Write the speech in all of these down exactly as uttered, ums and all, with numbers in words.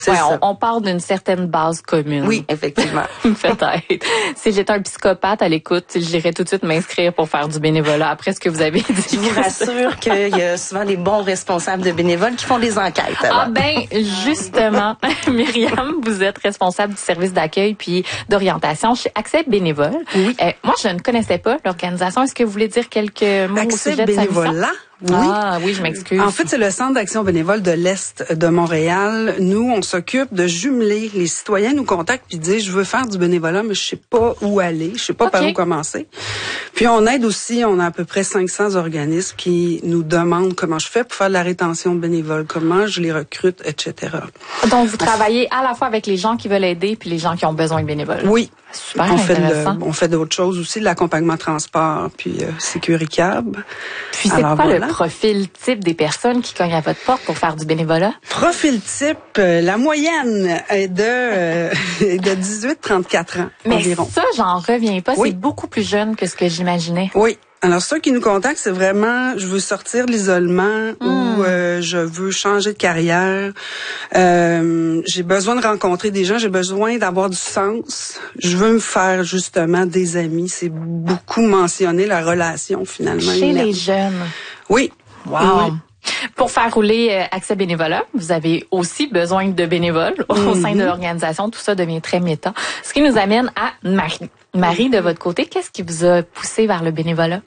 Ouais, on, on part d'une certaine base commune. Oui, effectivement. Peut-être. Si j'étais un psychopathe à l'écoute, j'irais tout de suite m'inscrire pour faire du bénévolat après ce que vous avez dit. Je vous rassure qu'il y a souvent des bons responsables de bénévoles qui font des enquêtes. Alors. Ah ben, justement, Myriam, vous êtes responsable du service d'accueil puis d'orientation chez Accès Bénévole. Oui. Euh, moi, je ne connaissais pas l'organisation. Est-ce que vous voulez dire quelques mots Accès au sujet de sa mission? Bénévolat. Oui. Ah oui, je m'excuse. En fait, c'est le Centre d'action bénévole de l'Est de Montréal. Nous, on s'occupe de jumeler. Les citoyens nous contactent puis disent, je veux faire du bénévolat, mais je sais pas où aller, je sais pas okay. par où commencer. Puis on aide aussi, on a à peu près cinq cents organismes qui nous demandent comment je fais pour faire de la rétention de bénévoles, comment je les recrute, et cetera. Donc, vous travaillez à la fois avec les gens qui veulent aider puis les gens qui ont besoin de bénévoles. Oui. Super on fait intéressant. De, on fait d'autres choses aussi, de l'accompagnement transport, puis euh, Sécuricab. Puis c'est Alors, quoi voilà. le profil type des personnes qui cognent à votre porte pour faire du bénévolat? Profil type, euh, la moyenne est de, euh, de dix-huit à trente-quatre ans Mais environ. Ça, j'en reviens pas. Oui. C'est beaucoup plus jeune que ce que j'imaginais. Oui. Alors, ceux qui nous contactent, c'est vraiment, je veux sortir de l'isolement mmh. ou euh, je veux changer de carrière. Euh, j'ai besoin de rencontrer des gens, j'ai besoin d'avoir du sens. Je veux me faire justement des amis. C'est beaucoup mentionné, la relation finalement. Chez les jeunes. Oui. Wow. Oui. Pour faire rouler euh, Accès Bénévolat, vous avez aussi besoin de bénévoles mm-hmm. au sein de l'organisation. Tout ça devient très méta. Ce qui nous amène à Marie. Marie, de votre côté, qu'est-ce qui vous a poussé vers le bénévolat?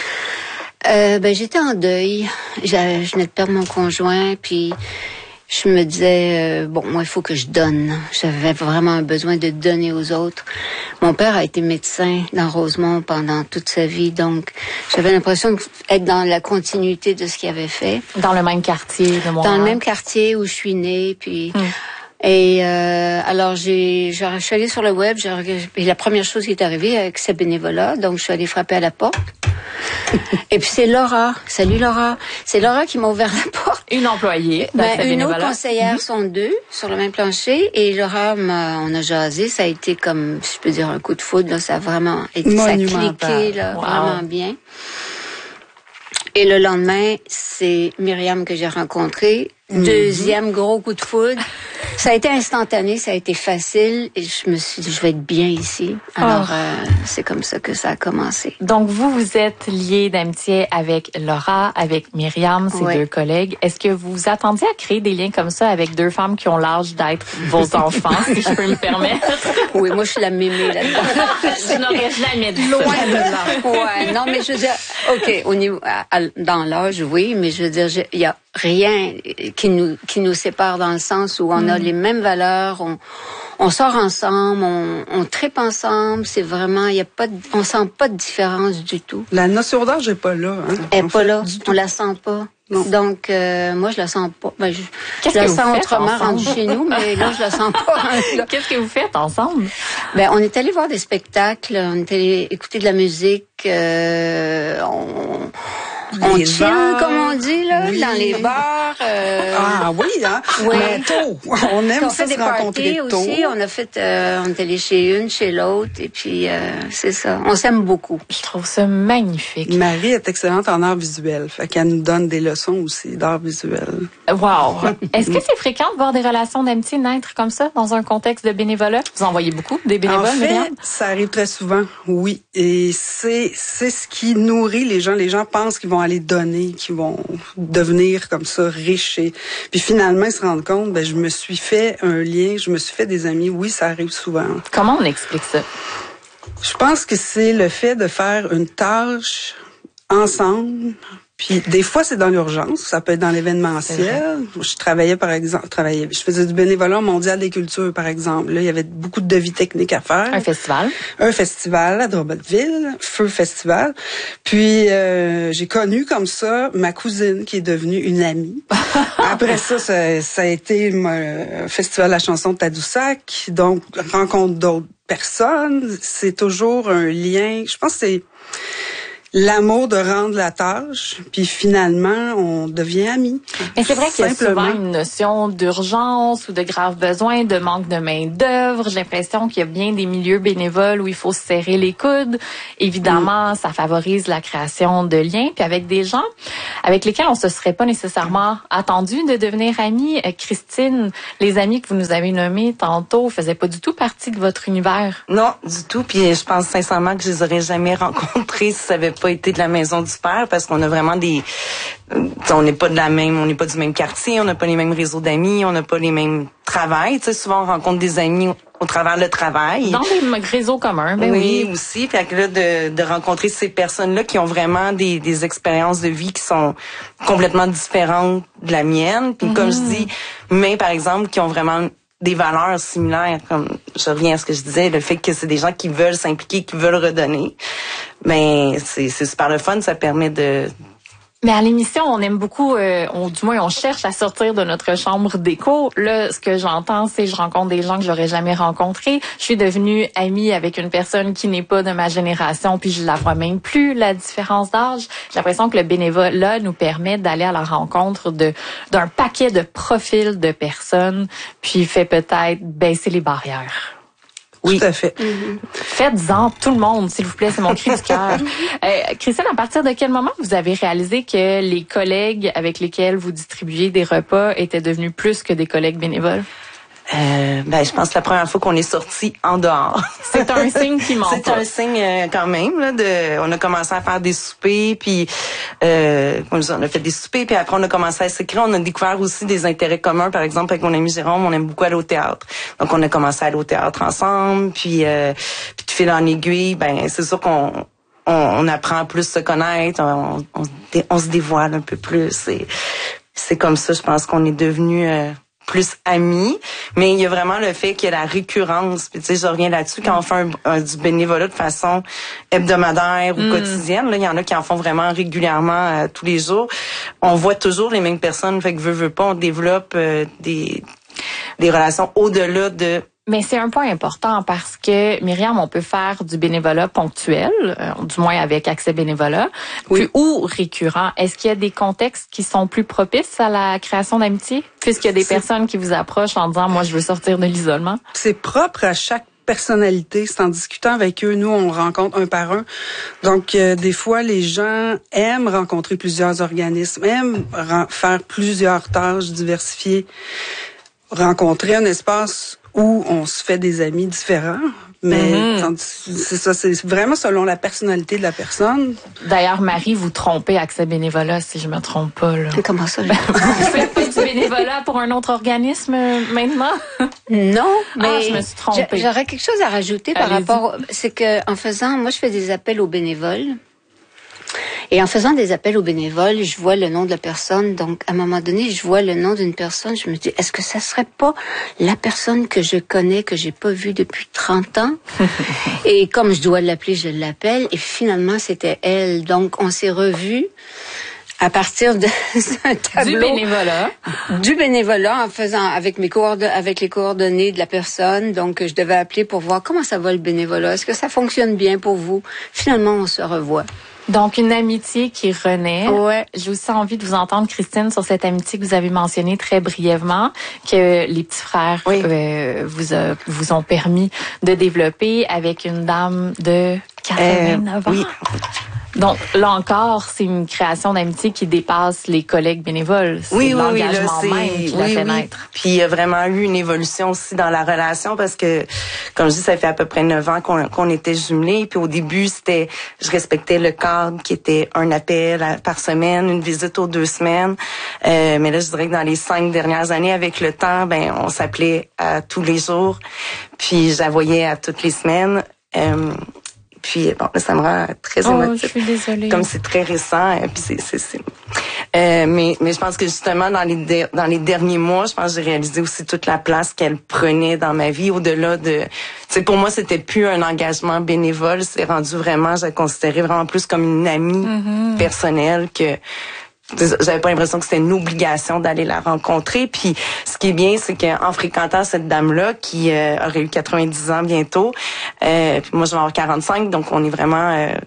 Euh, ben j'étais en deuil. Je venais de perdre mon conjoint, puis je me disais, euh, bon, moi, il faut que je donne. J'avais vraiment un besoin de donner aux autres. Mon père a été médecin dans Rosemont pendant toute sa vie, donc j'avais l'impression d'être dans la continuité de ce qu'il avait fait. Dans le même quartier de Montréal. Dans le même quartier où je suis née, puis... Hum. Et euh, alors, j'ai, je suis allée sur le web, j'ai, et la première chose qui est arrivée avec ce bénévolat, donc je suis allée frapper à la porte. Et puis c'est Laura. Salut Laura. C'est Laura qui m'a ouvert la porte. Une employée. Ben, une autre conseillère, mm-hmm. sont deux sur le même plancher. Et Laura, m'a, on a jasé. Ça a été comme, si je peux dire, un coup de foudre. Là, ça a vraiment été, ça a cliqué là, wow. vraiment bien. Et le lendemain, c'est Myriam que j'ai rencontrée. Mm-hmm. Deuxième gros coup de foudre. Ça a été instantané, ça a été facile et je me suis dit, je vais être bien ici. Alors, oh. euh, c'est comme ça que ça a commencé. Donc, vous, vous êtes liés d'amitié avec Laura, avec Myriam, ses ouais. deux collègues. Est-ce que vous vous attendiez à créer des liens comme ça avec deux femmes qui ont l'âge d'être vos enfants, si je peux me permettre? Oui, moi, je suis la mémée là-dedans. Je n'aurais jamais dit Loin de là. Ouais, non, mais je veux dire, OK, au niveau, à, dans l'âge, oui, mais je veux dire, il y a rien qui nous qui nous sépare dans le sens où on mm. a les mêmes valeurs, on on sort ensemble, on on tripe ensemble, c'est vraiment il y a pas de, on sent pas de différence du tout. La notion d'âge est pas là hein. Elle est pas là, on la sent pas. Non. Donc euh, moi je la sens pas. Ben, je, je la sens autrement rendue chez nous, mais là je la sens pas. Qu'est-ce que vous faites ensemble? Ben on est allé voir des spectacles, on est allé écouter de la musique, euh, on On les chill, bars, comme on dit, là, oui. dans les bars. Euh... Ah oui, hein? Oui. Mais tôt. On aime on ça fait se des rencontrer parties tôt. aussi. On a fait, euh, on est allé chez une, chez l'autre, et puis euh, c'est ça. On s'aime beaucoup. Je trouve ça magnifique. Marie est excellente en art visuel, fait qu'elle nous donne des leçons aussi d'art visuel. Wow. Est-ce que c'est fréquent de voir des relations d'amitié naître comme ça dans un contexte de bénévolat? Vous en voyez beaucoup, des bénévoles, En fait, Myriam? ça arrive très souvent, oui. Et c'est c'est ce qui nourrit les gens. Les gens pensent qu'ils vont aller donner, qui vont devenir comme ça riches. Et puis finalement, ils se rendent compte, ben je me suis fait un lien, je me suis fait des amis. Oui, ça arrive souvent. Comment on explique ça? Je pense que c'est le fait de faire une tâche ensemble. Puis des fois c'est dans l'urgence, ça peut être dans l'événementiel. Je travaillais par exemple, travaillais, je faisais du bénévolat au Mondial des cultures par exemple. Là, il y avait beaucoup de devis techniques à faire. Un festival. Un festival à Drummondville, Feu Festival. Puis euh, j'ai connu comme ça ma cousine qui est devenue une amie. Après ça, ça, ça a été un festival de la chanson de Tadoussac, donc rencontre d'autres personnes. C'est toujours un lien. Je pense que c'est l'amour de rendre la tâche, puis finalement, on devient amis. Mais c'est vrai qu'il y a souvent une notion d'urgence ou de grave besoin, de manque de main-d'œuvre. J'ai l'impression qu'il y a bien des milieux bénévoles où il faut se serrer les coudes. Évidemment, mm. ça favorise la création de liens, puis avec des gens avec lesquels on se serait pas nécessairement attendu de devenir amis. Euh, Christine, les amis que vous nous avez nommés tantôt faisaient pas du tout partie de votre univers. Non, du tout. Puis je pense sincèrement que je les aurais jamais rencontrés si ça avait pas été de la Maison du Père, parce qu'on a vraiment des, on n'est pas de la même, on n'est pas du même quartier, on n'a pas les mêmes réseaux d'amis, on n'a pas les mêmes travails. Tu sais, souvent on rencontre des amis au travers le travail. Dans des réseaux communs, ben oui. oui. aussi. Fait que là, de, de rencontrer ces personnes-là qui ont vraiment des, des expériences de vie qui sont complètement différentes de la mienne. Puis mm-hmm. comme je dis, mais par exemple, qui ont vraiment des valeurs similaires, comme je reviens à ce que je disais, le fait que c'est des gens qui veulent s'impliquer, qui veulent redonner, ben c'est c'est super le fun, ça permet de... Mais à l'émission, on aime beaucoup, euh, on, du moins on cherche à sortir de notre chambre d'écho. Là, ce que j'entends, c'est je rencontre des gens que j'aurais jamais rencontrés. Je suis devenue amie avec une personne qui n'est pas de ma génération, puis je la vois même plus, la différence d'âge. J'ai l'impression que le bénévolat nous permet d'aller à la rencontre de d'un paquet de profils de personnes, puis fait peut-être baisser les barrières. Oui, tout à fait. Mm-hmm. Faites-en tout le monde, s'il vous plaît, c'est mon cri du cœur. Euh, Christine, à partir de quel moment vous avez réalisé que les collègues avec lesquels vous distribuiez des repas étaient devenus plus que des collègues bénévoles? Euh, ben, je pense que la première fois qu'on est sorti en dehors. C'est un signe qui manque. C'est un signe euh, quand même là. De, on a commencé à faire des soupers, puis euh, on a fait des soupers, puis après on a commencé à s'écrire. On a découvert aussi des intérêts communs. Par exemple, avec mon ami Jérôme, on aime beaucoup aller au théâtre. Donc on a commencé à aller au théâtre ensemble, puis euh, puis de fil en aiguille, ben c'est sûr qu'on on, on apprend à plus se connaître, on, on, on se dévoile un peu plus. Et c'est comme ça, je pense qu'on est devenus euh, plus amis, mais il y a vraiment le fait qu'il y a la récurrence. Puis tu sais, je reviens là-dessus, quand on fait un, un, du bénévolat de façon hebdomadaire ou mm. quotidienne, là, il y en a qui en font vraiment régulièrement euh, tous les jours. On voit toujours les mêmes personnes, fait que veut, veut pas, on développe euh, des des relations au-delà de... Mais c'est un point important parce que, Myriam, on peut faire du bénévolat ponctuel, euh, du moins avec accès bénévolat, oui. puis, ou récurrent. Est-ce qu'il y a des contextes qui sont plus propices à la création d'amitié? Puisqu'il y a des c'est... personnes qui vous approchent en disant « moi, je veux sortir de l'isolement ». C'est propre à chaque personnalité. C'est en discutant avec eux, nous, on rencontre un par un. Donc, euh, des fois, les gens aiment rencontrer plusieurs organismes, aiment ren- faire plusieurs tâches diversifiées, rencontrer un espace où on se fait des amis différents, mais mm-hmm. c'est ça, c'est vraiment selon la personnalité de la personne. D'ailleurs, Marie, vous trompez Accès Bénévolat, si je me trompe pas. Là. Comment ça? Vous faites pas du bénévolat pour un autre organisme maintenant? Non, mais ah, je me suis trompée. J'aurais quelque chose à rajouter par Allez-y. rapport, c'est que en faisant, moi, je fais des appels aux bénévoles. Et en faisant des appels aux bénévoles, je vois le nom de la personne. Donc, à un moment donné, je vois le nom d'une personne. Je me dis, est-ce que ça serait pas la personne que je connais, que j'ai pas vue depuis trente ans? Et comme je dois l'appeler, je l'appelle. Et finalement, c'était elle. Donc, on s'est revus à partir de un tableau. Du bénévolat. Du bénévolat, en faisant, avec mes coordonnées, avec les coordonnées de la personne. Donc, je devais appeler pour voir comment ça va le bénévolat. Est-ce que ça fonctionne bien pour vous? Finalement, on se revoit. Donc, une amitié qui renaît. Ouais. J'ai aussi envie de vous entendre, Christine, sur cette amitié que vous avez mentionnée très brièvement, que les petits frères oui. euh, vous, a, vous ont permis de développer avec une dame de quatre-vingt-neuf euh, ans. Oui. Donc, là encore, c'est une création d'amitié qui dépasse les collègues bénévoles. C'est oui, l'engagement oui, là, même qui oui, l'a fait oui. naître. Puis, il y a vraiment eu une évolution aussi dans la relation parce que, comme je dis, ça fait à peu près neuf ans qu'on, qu'on était jumelés. Puis, au début, c'était, je respectais le cadre qui était un appel à, par semaine, une visite aux deux semaines. Euh, mais là, je dirais que dans les cinq dernières années, avec le temps, ben, on s'appelait à tous les jours. Puis, je la voyais à toutes les semaines. Euh, Puis bon, là, ça me rend très émotive. Oh, je suis désolée. Comme c'est très récent, et puis c'est c'est, c'est... Euh, mais mais je pense que justement dans les de, dans les derniers mois, je pense que j'ai réalisé aussi toute la place qu'elle prenait dans ma vie, au-delà de, tu sais, pour moi c'était plus un engagement bénévole, c'est rendu vraiment, je la considérais vraiment plus comme une amie mm-hmm. personnelle que. J'avais pas l'impression que c'était une obligation d'aller la rencontrer. Puis ce qui est bien, c'est qu'en fréquentant cette dame-là, qui euh, aurait eu quatre-vingt-dix ans bientôt, euh, puis moi je vais avoir quarante-cinq, donc on est vraiment euh,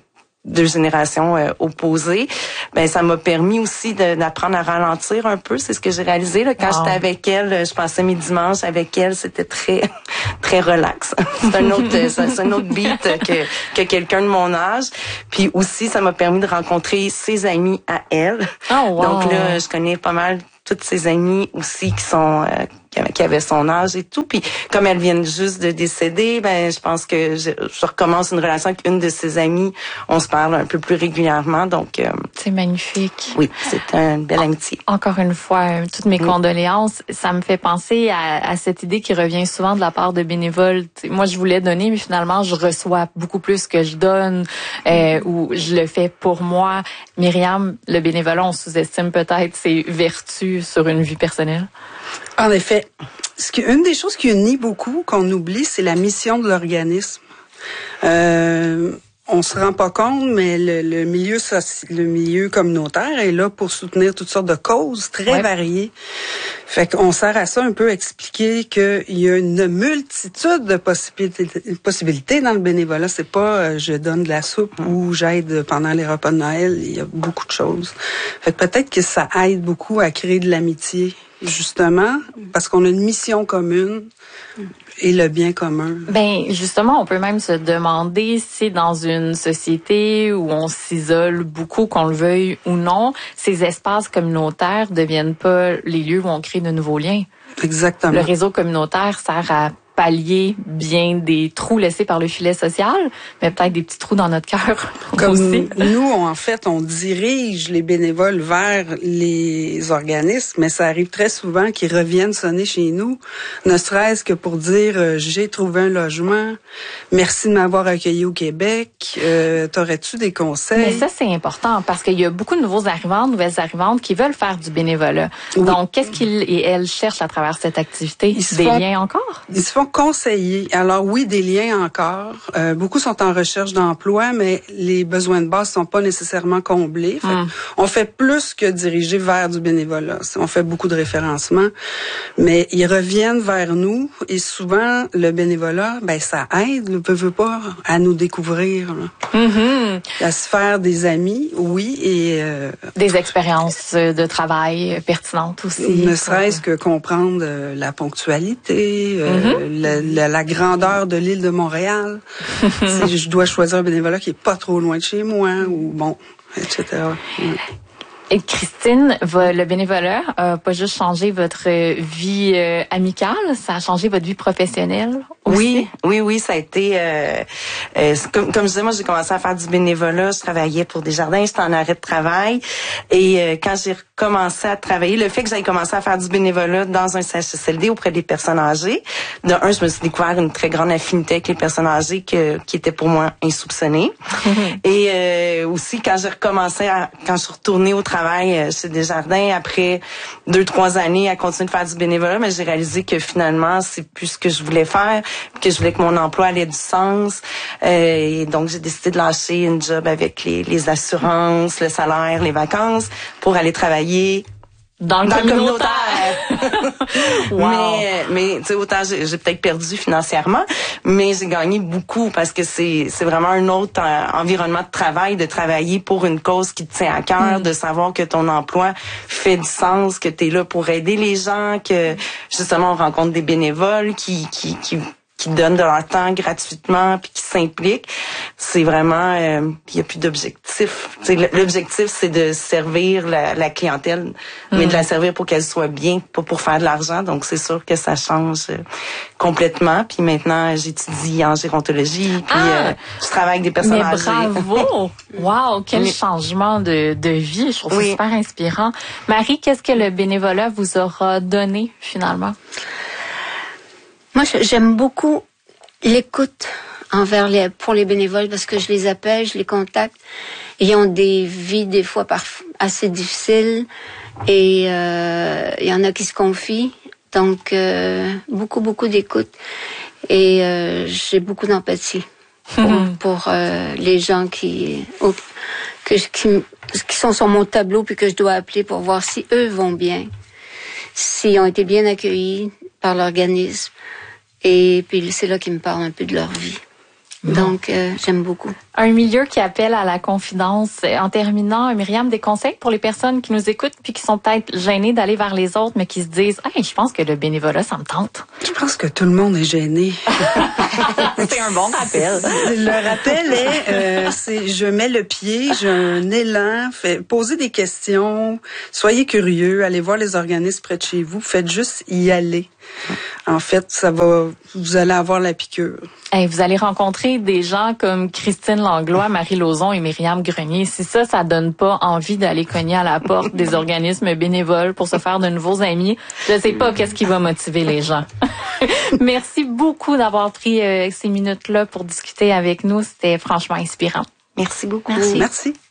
deux générations euh, opposées, ben ça m'a permis aussi de, d'apprendre à ralentir un peu. C'est ce que j'ai réalisé là, quand wow. j'étais avec elle. Je passais mes dimanches avec elle. C'était très très relax. C'est un autre c'est un autre beat que que quelqu'un de mon âge. Puis aussi, ça m'a permis de rencontrer ses amis à elle. Oh, wow. Donc là, je connais pas mal toutes ses amies aussi qui sont euh, qui avaient son âge et tout. Puis comme elles viennent juste de décéder, ben je pense que je, je recommence une relation avec une de ses amies. On se parle un peu plus régulièrement. Donc euh, c'est magnifique. Oui, c'est une belle amitié. Encore une fois, toutes mes oui. condoléances. Ça me fait penser à, à cette idée qui revient souvent de la part de bénévoles. T'sais, moi, je voulais donner, mais finalement, je reçois beaucoup plus que je donne euh, ou je le fais pour moi. Myriam, le bénévolat, on sous-estime peut-être ses vertus sur une vie personnelle. En effet, ce qui, une des choses qui unit beaucoup, qu'on oublie, c'est la mission de l'organisme. Euh, on se rend pas compte, mais le, le milieu le milieu communautaire est là pour soutenir toutes sortes de causes très ouais. variées. Fait qu'on sert à ça un peu expliquer qu'il y a une multitude de possibilités, possibilités dans le bénévolat. C'est pas euh, je donne de la soupe mmh. ou j'aide pendant les repas de Noël. Il y a beaucoup de choses. Fait que peut-être que ça aide beaucoup à créer de l'amitié. Justement, parce qu'on a une mission commune et le bien commun. Ben, justement, on peut même se demander si dans une société où on s'isole beaucoup, qu'on le veuille ou non, ces espaces communautaires deviennent pas les lieux où on crée de nouveaux liens. Exactement. Le réseau communautaire sert à pallier bien des trous laissés par le filet social, mais peut-être des petits trous dans notre cœur Comme aussi. Nous, on, en fait, on dirige les bénévoles vers les organismes, mais ça arrive très souvent qu'ils reviennent sonner chez nous, ne serait-ce que pour dire euh, « j'ai trouvé un logement, merci de m'avoir accueilli au Québec, euh, t'aurais-tu des conseils? » Mais ça, c'est important parce qu'il y a beaucoup de nouveaux arrivants, de nouvelles arrivantes qui veulent faire du bénévolat. Oui. Donc, qu'est-ce qu'ils et elles cherchent à travers cette activité? Ils des font, liens encore? Ils se font conseiller. Alors oui, des liens encore. Euh, beaucoup sont en recherche d'emploi, mais les besoins de base sont pas nécessairement comblés. Fait mm. On fait plus que diriger vers du bénévolat. On fait beaucoup de référencement, mais ils reviennent vers nous et souvent le bénévolat, ben ça aide, ne peut, veut pas, à nous découvrir, mm-hmm. à se faire des amis, oui, et euh, des expériences de travail pertinentes aussi. Ne serait-ce que comprendre la ponctualité. Euh, mm-hmm. La, la, la grandeur de l'île de Montréal. Si je dois choisir un bénévolat qui est pas trop loin de chez moi, ou bon, et cetera. Ouais. Et Christine, le bénévolat a pas juste changé votre vie euh, amicale, ça a changé votre vie professionnelle aussi? Oui, oui, oui, ça a été... Euh, euh, comme, comme je disais, moi, j'ai commencé à faire du bénévolat. Je travaillais pour Desjardins, j'étais en arrêt de travail. Et euh, quand j'ai recommencé à travailler, le fait que j'aille commencer à faire du bénévolat dans un C H S L D auprès des personnes âgées, de un, je me suis découvert une très grande affinité avec les personnes âgées que, qui était pour moi insoupçonnée. Et euh, aussi, quand j'ai recommencé, à, quand je suis retournée au travail, chez Desjardins après deux, trois années à continuer de faire du bénévolat, mais j'ai réalisé que finalement, c'est plus ce que je voulais faire, que je voulais que mon emploi ait du sens. Euh, et donc, j'ai décidé de lâcher une job avec les, les assurances, le salaire, les vacances pour aller travailler Dans le Dans communautaire. communautaire. Wow. Mais, mais tu sais, autant j'ai, j'ai peut-être perdu financièrement, mais j'ai gagné beaucoup parce que c'est, c'est vraiment un autre euh, environnement de travail, de travailler pour une cause qui te tient à cœur, mm. de savoir que ton emploi fait du sens, que tu es là pour aider les gens, que justement on rencontre des bénévoles qui, qui, qui qui donnent de leur temps gratuitement puis qui s'impliquent. C'est vraiment, il euh, y a plus d'objectif. T'sais, l'objectif, c'est de servir la, la clientèle, mm. mais de la servir pour qu'elle soit bien, pas pour faire de l'argent. Donc, c'est sûr que ça change euh, complètement. Puis maintenant, j'étudie en gérontologie, puis ah, euh, je travaille avec des personnes mais âgées. Bravo! Wow, quel mais, changement de, de vie. Je trouve oui. ça super inspirant. Marie, qu'est-ce que le bénévolat vous aura donné, finalement? Moi, j'aime beaucoup l'écoute envers les, pour les bénévoles parce que je les appelle, je les contacte. Ils ont des vies des fois parfois assez difficiles et euh, il y en a qui se confient. Donc, euh, beaucoup, beaucoup d'écoute. Et euh, j'ai beaucoup d'empathie pour, mm-hmm. pour euh, les gens qui, oh, que, qui, qui sont sur mon tableau puis que je dois appeler pour voir si eux vont bien, s'ils ont été bien accueillis par l'organisme. Et puis c'est là qu'ils me parlent un peu de leur vie. Donc, euh, j'aime beaucoup. Un milieu qui appelle à la confidence. En terminant, Myriam, des conseils pour les personnes qui nous écoutent puis qui sont peut-être gênées d'aller vers les autres, mais qui se disent « Hey, je pense que le bénévolat, ça me tente. » Je pense que tout le monde est gêné. C'est un bon rappel. Le rappel est, euh, c'est je mets le pied, j'ai un élan, fait, posez des questions, soyez curieux, allez voir les organismes près de chez vous, faites juste y aller. En fait, ça va, vous allez avoir la piqûre. Hey, vous allez rencontrer des gens comme Christine Langlois, Marie Lauzon et Myriam Grenier. Si ça, ça donne pas envie d'aller cogner à la porte des organismes bénévoles pour se faire de nouveaux amis, je sais pas qu'est-ce qui va motiver les gens. Merci beaucoup d'avoir pris euh, ces minutes-là pour discuter avec nous. C'était franchement inspirant. Merci beaucoup. Merci. Merci.